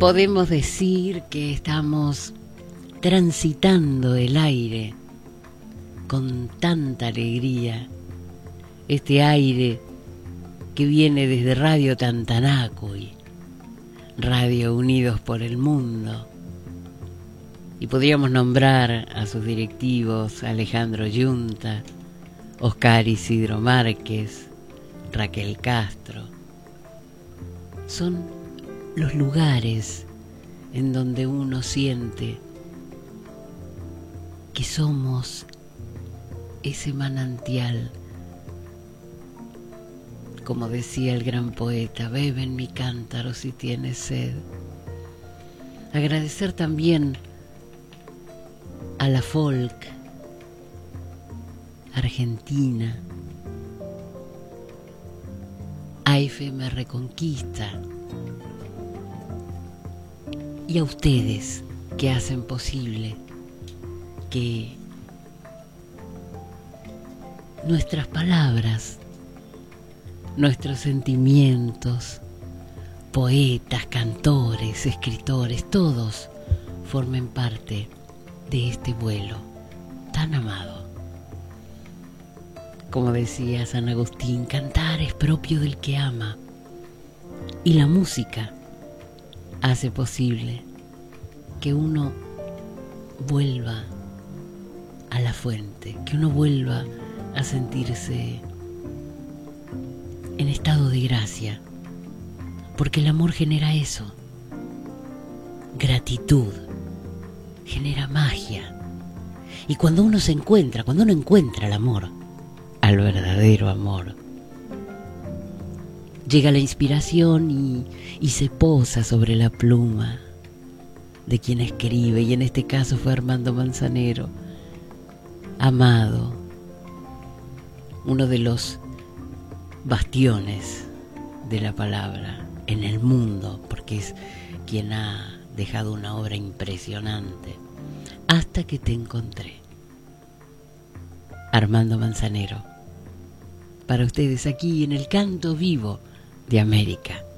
podemos decir que estamos transitando el aire con tanta alegría, este aire que viene desde Radio Tantanacuy, Radio Unidos por el Mundo, y podríamos nombrar a sus directivos: Alejandro Yunta, Oscar Isidro Márquez, Raquel Castro. Son los lugares en donde uno siente que somos ese manantial. Como decía el gran poeta, bebe en mi cántaro si tienes sed. Agradecer también a la folk argentina, a FM Reconquista y a ustedes que hacen posible que nuestras palabras, nuestros sentimientos, poetas, cantores, escritores, todos formen parte de este vuelo tan amado. Como decía San Agustín, cantar es propio del que ama, y la música hace posible que uno vuelva a la fuente, que uno vuelva a sentirse en estado de gracia, porque el amor genera eso, gratitud, genera magia. Y cuando uno se encuentra, cuando uno encuentra el amor, al verdadero amor, llega la inspiración y se posa sobre la pluma de quien escribe, y en este caso fue Armando Manzanero, amado, uno de los bastiones de la palabra en el mundo, porque es quien ha dejado una obra impresionante. Hasta que te encontré. Armando Manzanero, para ustedes aquí en el Canto Vivo de América.